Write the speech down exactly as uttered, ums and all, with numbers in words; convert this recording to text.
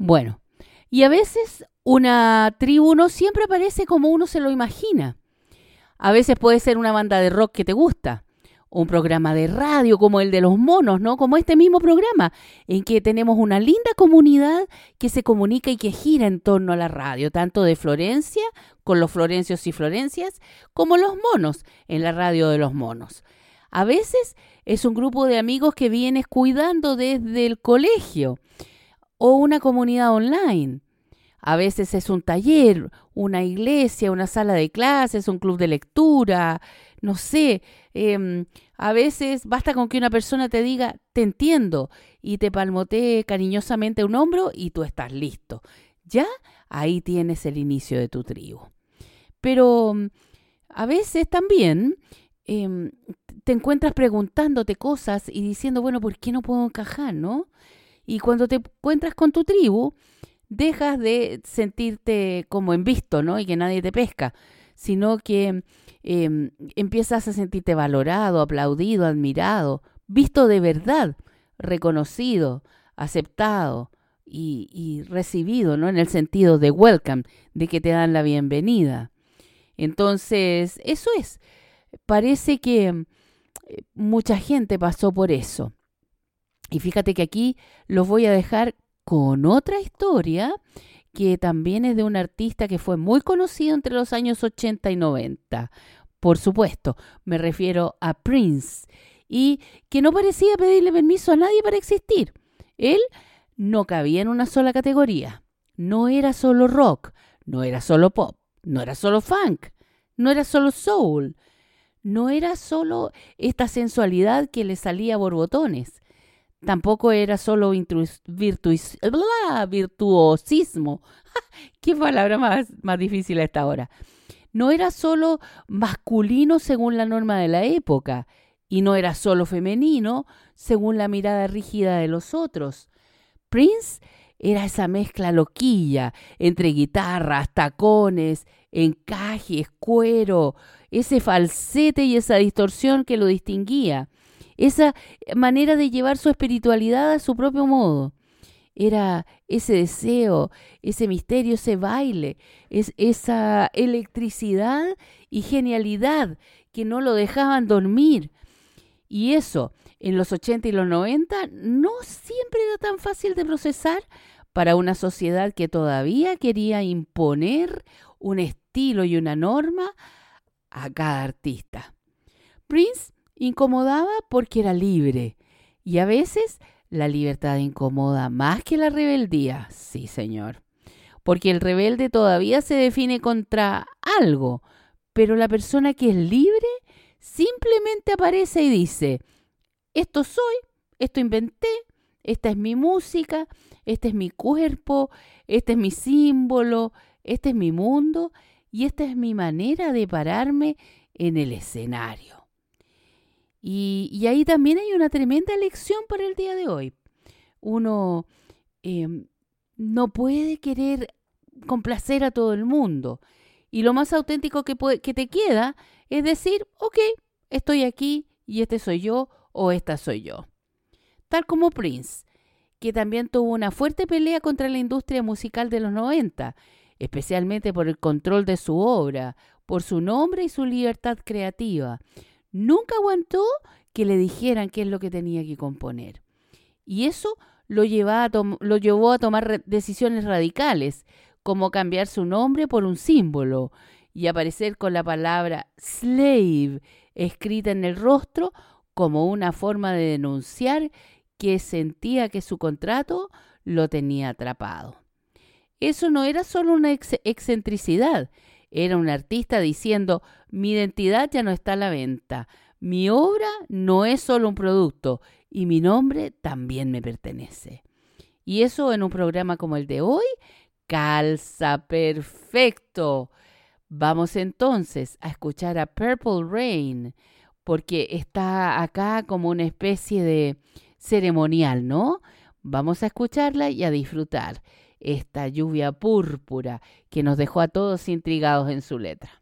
Bueno, y a veces una tribu no siempre aparece como uno se lo imagina. A veces puede ser una banda de rock que te gusta, un programa de radio como el de los monos, ¿no? Como este mismo programa, en que tenemos una linda comunidad que se comunica y que gira en torno a la radio, tanto de Florencia, con los florencios y florencias, como los monos, en la radio de los monos. A veces es un grupo de amigos que vienes cuidando desde el colegio o una comunidad online. A veces es un taller, una iglesia, una sala de clases, un club de lectura, no sé. Eh, a veces basta con que una persona te diga, te entiendo, y te palmotee cariñosamente un hombro y tú estás listo. Ya ahí tienes el inicio de tu tribu. Pero a veces también eh, te encuentras preguntándote cosas y diciendo, bueno, ¿por qué no puedo encajar, no? Y cuando te encuentras con tu tribu, dejas de sentirte como en visto, ¿no? Y que nadie te pesca, sino que eh, empiezas a sentirte valorado, aplaudido, admirado, visto de verdad, reconocido, aceptado y, y recibido, ¿no? En el sentido de welcome, de que te dan la bienvenida. Entonces, eso es. Parece que mucha gente pasó por eso. Y fíjate que aquí los voy a dejar con otra historia que también es de un artista que fue muy conocido entre los años ochenta y noventa. Por supuesto, me refiero a Prince, y que no parecía pedirle permiso a nadie para existir. Él no cabía en una sola categoría. No era solo rock, no era solo pop, no era solo funk, no era solo soul, no era solo esta sensualidad que le salía a borbotones. Tampoco era solo virtu- virtu- bla, virtuosismo. ¿Qué palabra más, más difícil a esta hora? No era solo masculino según la norma de la época, y no era solo femenino según la mirada rígida de los otros. Prince era esa mezcla loquilla entre guitarras, tacones, encajes, cuero, ese falsete y esa distorsión que lo distinguía. Esa manera de llevar su espiritualidad a su propio modo. Era ese deseo, ese misterio, ese baile, es esa electricidad y genialidad que no lo dejaban dormir. Y eso, en los ochenta y los noventa, no siempre era tan fácil de procesar para una sociedad que todavía quería imponer un estilo y una norma a cada artista. Prince incomodaba porque era libre, y a veces la libertad incomoda más que la rebeldía, sí señor, porque el rebelde todavía se define contra algo, pero la persona que es libre simplemente aparece y dice, esto soy, esto inventé, esta es mi música, este es mi cuerpo, este es mi símbolo, este es mi mundo y esta es mi manera de pararme en el escenario. Y, y ahí también hay una tremenda lección para el día de hoy. Uno eh, no puede querer complacer a todo el mundo. Y lo más auténtico que, puede, que te queda es decir, ok, estoy aquí y este soy yo o esta soy yo. Tal como Prince, que también tuvo una fuerte pelea contra la industria musical de los noventa, especialmente por el control de su obra, por su nombre y su libertad creativa. Nunca aguantó que le dijeran qué es lo que tenía que componer. Y eso lo, lleva a tom- lo llevó a tomar re- decisiones radicales, como cambiar su nombre por un símbolo y aparecer con la palabra slave escrita en el rostro como una forma de denunciar que sentía que su contrato lo tenía atrapado. Eso no era solo una ex- excentricidad, era un artista diciendo, mi identidad ya no está a la venta, mi obra no es solo un producto y mi nombre también me pertenece. Y eso en un programa como el de hoy calza perfecto. Vamos entonces a escuchar a Purple Rain, porque está acá como una especie de ceremonial, ¿no? Vamos a escucharla y a disfrutar esta lluvia púrpura que nos dejó a todos intrigados en su letra.